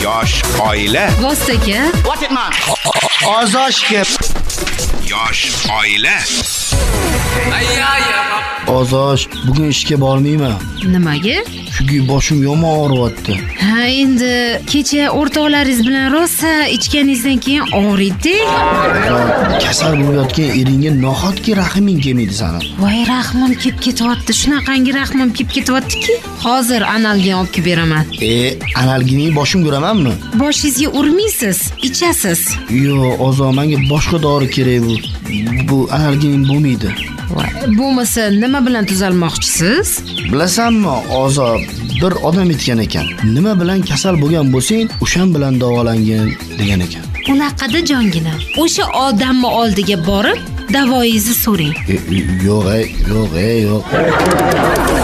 Yosh oila. Vostaka. What it man? Ozoshga. Yosh oila. Ozosh, bugun ishga bormayman. Nimaga? Chunki boshim yomon og'riyapti. Ha, endi kecha o'rtoqlaringiz bilan rosa ichganingizdan keyin og'riydi. Kasal bo'layotgan eringga nahotki rahming kelmaydi sani. Voy, rahmim kelib ketyapti. Shunaqangi rahmim kelib ketyaptiki, hozir analgin olib kelib beraman. Analginni boshim ko'ramanmi? Boshingizga urmaysiz, ichasiz. Yo'q, Ozo, menga boshqa dori kerak bu. Bu analgin bo'lmaydi. Bo'lmasa nima bilan tuzalmoqchisiz? Bilasanmi, Ozo, bir odam aytgan ekan, nima bilan kasal bo'lgan bo'lsang, o'shan bilan davolangin degan ekan. Unaqada jongina. O'sha odamni oldiga borib, davoyingizni so'rang. Yo'q.